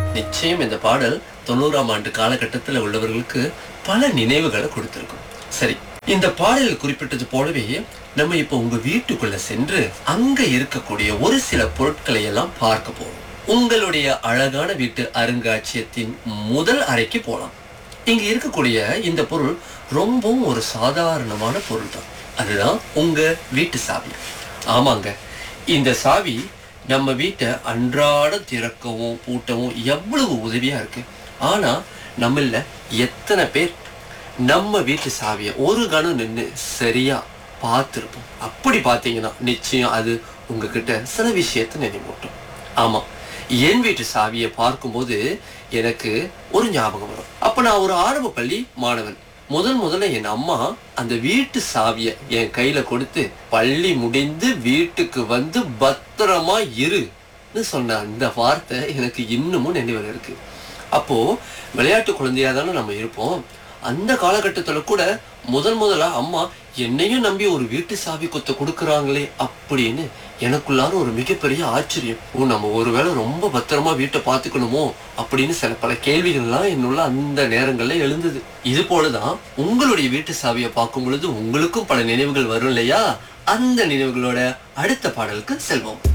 நிச்சயம் இந்த பாடல் 90ஆம் ஆண்டு காலகட்டத்தில் உள்ளவர்களுக்கு பல நினைவுகளை கொடுத்திருக்கும். சரி, இந்த பாடலில் குறிப்பிட்டது போலவே நம்ம இப்ப உங்க வீட்டுக்குள்ள சென்று அங்க இருக்கக்கூடிய ஒரு சில பொருட்களை எல்லாம் பார்க்க போறோம். உங்களுடைய அழகான வீட்டு அருங்காட்சியகத்தின் முதல் அறைக்கு போலாம். இங்க இருக்கக்கூடிய இந்த பொருள் ரொம்பவும் ஒரு சாதாரணமான பொருள் தான். அதுதான் உங்க வீட்டு சாவி. ஆமாங்க, இந்த சாவி நம்ம வீட்டை அன்றாடம் திறக்கவும் பூட்டவும் எவ்வளவு உதவியா இருக்கு. ஆனா நம்மள எத்தனை பேர் நம்ம வீட்டு சாவியை ஒரு கணம் நின்று சரியா பார்த்துருப்போம்? அப்படி பார்த்தீங்கன்னா நிச்சயம் அது உங்ககிட்ட சில விஷயத்த நினைவூட்டும். ஆமா, என் வீட்டு சாவியை பார்க்கும்போது எனக்கு ஒரு ஞாபகம் வரும். அப்ப நான் ஒரு ஆரம்ப பள்ளி மாணவன். முதல்ல என் அம்மா அந்த வீட்டு சாவியை என் கையில கொடுத்து பள்ளி முடிந்து வீட்டுக்கு வந்து பத்திரமா இருன்னு சொன்ன அந்த வார்த்தை எனக்கு இன்னமும் நினைவில் இருக்கு. அப்போ விளையாட்டு குழந்தையா தானே நம்ம இருப்போம். அந்த காலகட்டத்துல கூட முதலா அம்மா என்னையும் நம்பி ஒரு வீட்டு சாவி கொத்த கொடுக்குறாங்களே அப்படின்னு எனக்குள்ளார ஒரு மிகப்பெரிய ஆச்சரியம். நம்ம ஒருவேளை ரொம்ப பத்திரமா வீட்டை பார்த்துக்கணுமோ அப்படின்னு சில பல கேள்விகள்லாம் என்னுள்ள அந்த நேரங்கள்ல எழுந்தது. இது போலதான் உங்களுடைய வீட்டு சாவியை பார்க்கும் பொழுது உங்களுக்கும் பல நினைவுகள் வரும் இல்லையா? அந்த நினைவுகளோட அடுத்த பாடலுக்கு செல்வோம்.